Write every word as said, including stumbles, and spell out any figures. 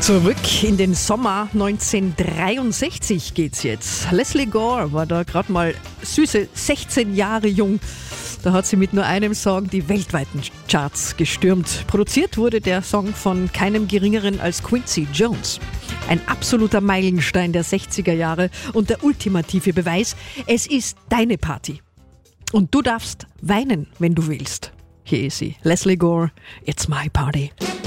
Zurück in den Sommer neunzehnhundertdreiundsechzig geht's jetzt. Lesley Gore war da gerade mal süße sechzehn Jahre jung. Da hat sie mit nur einem Song die weltweiten Charts gestürmt. Produziert wurde der Song von keinem Geringeren als Quincy Jones. Ein absoluter Meilenstein der sechziger Jahre und der ultimative Beweis, es ist deine Party. Und du darfst weinen, wenn du willst. Hier ist sie, Lesley Gore, It's My Party.